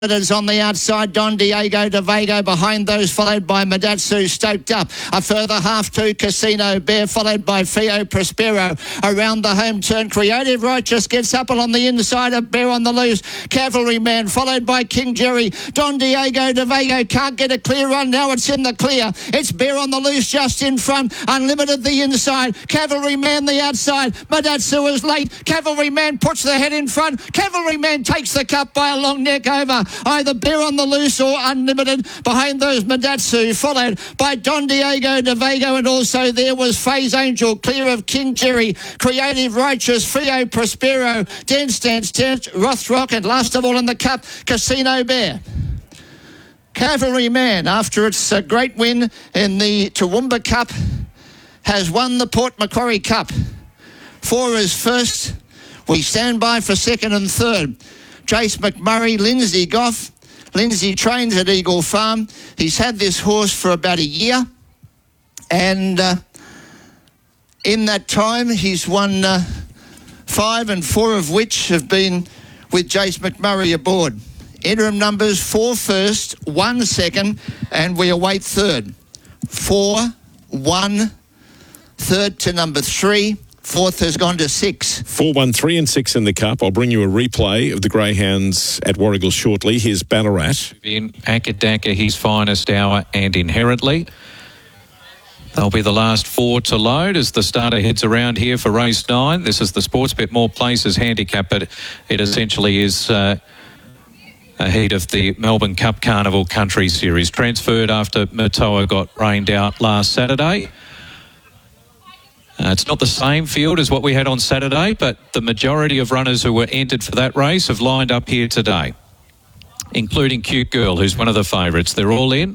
Is on the outside, Don Diego de Vega behind those, followed by Madatsu stoked up. A further half to Casino Bear, followed by Fio Prospero. Around the home turn, Creative Righteous gets up on the inside of Bear on the loose. Cavalryman, followed by King Jerry. Don Diego de Vega can't get a clear run. Now it's in the clear. It's Bear on the loose just in front. Unlimited the inside. Cavalryman the outside. Madatsu is late. Cavalryman puts the head in front. Cavalryman takes the cup by a long neck over. Either Bear on the Loose or Unlimited behind those Madatsu, followed by Don Diego de Vega, and also there was Faze Angel, clear of King Jerry, Creative Righteous, Fio Prospero, Dance Dance, Rothrock, and last of all in the cup, Casino Bear. Cavalryman, after its great win in the Toowoomba Cup, has won the Port Macquarie Cup. 4 is first. We stand by for second and third. Jace McMurray, Lindsay Goff. Lindsay trains at Eagle Farm. He's had this horse for about a year. And in that time, he's won 5, and 4 of which have been with Jace McMurray aboard. Interim numbers: 4 first, 1 second, and we await third. 4, 1, third to number 3. Fourth has gone to 6. 4, 1, 3 and 6 in the Cup. I'll bring you a replay of the Greyhounds at Warragul shortly. Here's Ballarat. In Akadaka, His Finest Hour and Inherently. They'll be the last 4 to load as the starter heads around here for race 9. This is the Sportsbet More Places handicap, but it essentially is a heat of the Melbourne Cup Carnival Country Series. Transferred after Matoa got rained out last Saturday. It's not the same field as what we had on Saturday, but the majority of runners who were entered for that race have lined up here today, including Cute Girl, who's one of the favourites. They're all in.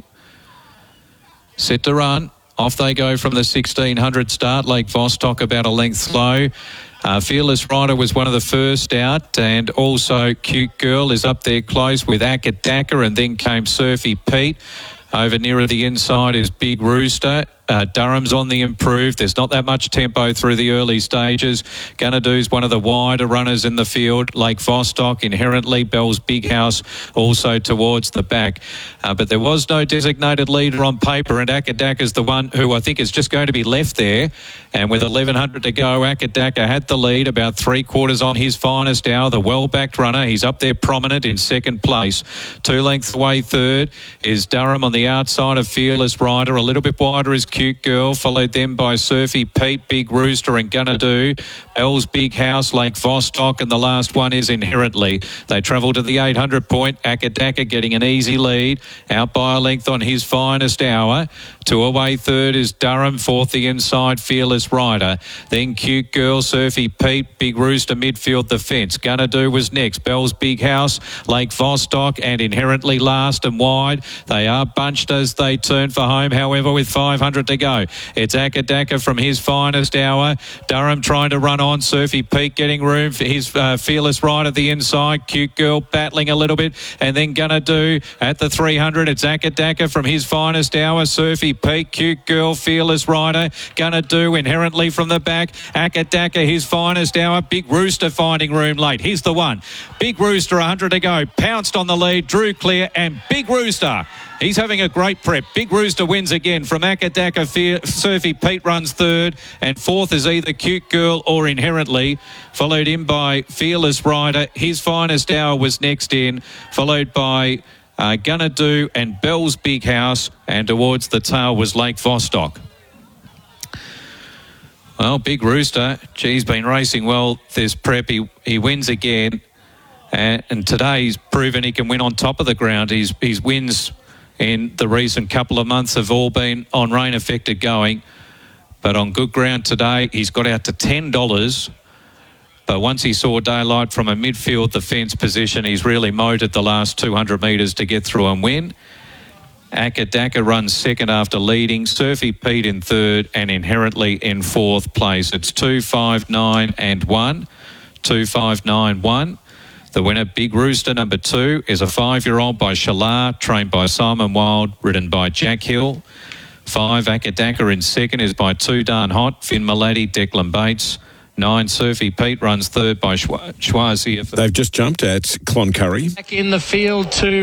Set to run. Off they go from the 1600 start. Lake Vostok about a length slow. Fearless Rider was one of the first out, and also Cute Girl is up there close with Akadaka, and then came Surfy Pete. Over nearer the inside is Big Rooster. Durham's on the improve. There's not that much tempo through the early stages. Gonna Do's one of the wider runners in the field. Lake Vostok, Inherently, Bell's Big House also towards the back. But there was no designated leader on paper, and Akadaka's the one who I think is just going to be left there. And with 1100 to go, Akadaka had the lead, about 3/4 on His Finest Hour, the well-backed runner. He's up there prominent in second place. 2 lengths away third is Durham on the outside of Fearless Rider. A little bit wider is Cute Girl, followed then by Surfy Pete, Big Rooster and Gonna Do. Bell's Big House, Lake Vostok, and the last one is Inherently. They travel to the 800 point. Akadaka getting an easy lead, out by a length on His Finest Hour. 2 away third is Durham, fourth the inside Fearless Rider. Then Cute Girl, Surfy Pete, Big Rooster midfield the fence. Gonna Do was next. Bell's Big House, Lake Vostok and Inherently last and wide. They are bunched as they turn for home, however, with 500 to go. It's Akadaka from His Finest Hour. Durham trying to run on. Surfy Pete getting room for his Fearless Rider the inside. Cute Girl battling a little bit, and then Gonna Do at the 300. It's Akadaka from His Finest Hour. Surfy Pete, Cute Girl, Fearless Rider. Gonna Do Inherently from the back. Akadaka, His Finest Hour. Big Rooster finding room late. Here's the one. Big Rooster, 100 to go. Pounced on the lead, drew clear, and Big Rooster, he's having a great prep. Big Rooster wins again from Akadaka. Surfy Pete runs third, and fourth is either Cute Girl or Inherently, followed in by Fearless Rider. His Finest Hour was next in, followed by Gonna Do and Bell's Big House, and towards the tail was Lake Vostok. Well, Big Rooster, he's been racing well this prep. He wins again, and today he's proven he can win on top of the ground. His wins in the recent couple of months have all been on rain-affected going, but on good ground today, he's got out to $10. But once he saw daylight from a midfield, the fence position, he's really motored the last 200 metres to get through and win. Akadaka runs second after leading. Surfy Pete in third, and Inherently in fourth place. It's 2, 5, 9 and 1. 2, 5, 9, 1. The winner, Big Rooster, number 2, is a 5-year-old by Shalar, trained by Simon Wild, ridden by Jack Hill. 5, Akadaka in second is by Too Darn Hot, Finn Malady, Declan Bates. 9, Surfy Pete runs third by Schwazi. They've just jumped at Cloncurry. Back in the field to